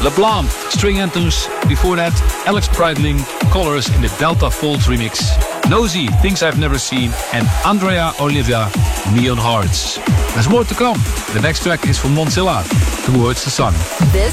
LeBlanc, String Anthems. Before that, Alex Breitling, Colors in the Delta Folds remix. Nosy, Things I've Never Seen. And Andrea Olivia, Neon Hearts. There's more to come. The next track is from Montserrat, Towards the Sun. This